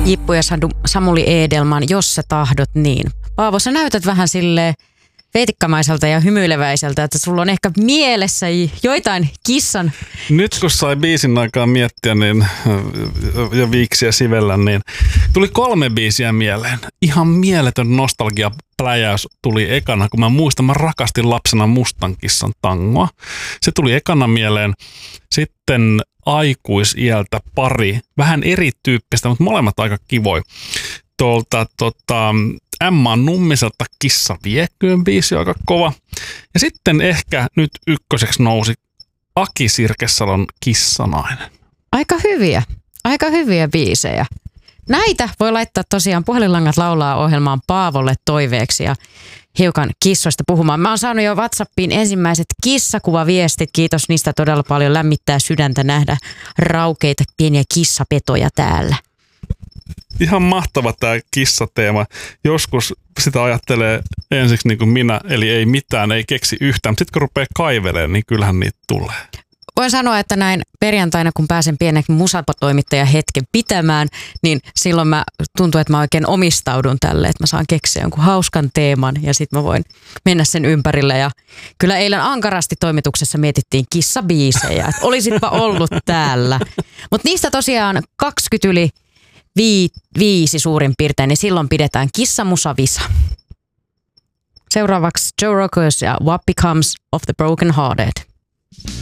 Jippu ja Samuli Edelman, Jos sä tahdot niin. Paavo, sä näytät vähän silleen veitikkamaiselta ja hymyileväiseltä, että sulla on ehkä mielessä joitain kissan. Nyt kun sai biisin aikaa miettiä niin, ja viiksiä sivellä, niin tuli 3 biisiä mieleen. Ihan mieletön nostalgiapläjäys tuli ekana, kun mä muistan, mä rakastin lapsena Mustan kissan tangoa. Se tuli ekana mieleen. Sitten aikuisiältä pari, vähän erityyppistä, mutta molemmat aika kivoi. Tuolta Emma Nummiselta Kissa vieköön biisi aika kova. Ja sitten ehkä nyt ykköseksi nousi Aki Sirkesalon Kissanainen. Aika hyviä biisejä. Näitä voi laittaa tosiaan Puhelinlangat laulaa ohjelmaan Paavolle toiveeksi ja hiukan kissoista puhumaan. Mä oon saanut jo WhatsAppiin ensimmäiset kissakuvaviestit. Kiitos niistä todella paljon. Lämmittää sydäntä nähdä raukeita pieniä kissapetoja täällä. Ihan mahtava tämä kissateema. Joskus sitä ajattelee ensiksi niin kuin minä, eli ei mitään, ei keksi yhtään. Mutta sitten kun rupeaa kaivelemaan, niin kyllähän niitä tulee. Voin sanoa, että näin perjantaina, kun pääsen pieneksi musatoimittajan hetken pitämään, niin silloin tuntuu, että mä oikein omistaudun tälle, että mä saan keksiä jonkun hauskan teeman ja sitten mä voin mennä sen ympärille. Ja kyllä eilen ankarasti toimituksessa mietittiin kissabiisejä, että olisitpa ollut täällä. Mutta niistä tosiaan 20 yli 5 suurin piirtein, niin silloin pidetään kissamusavisa. Seuraavaksi Joe Rockers ja What Becomes of the Broken Hearted.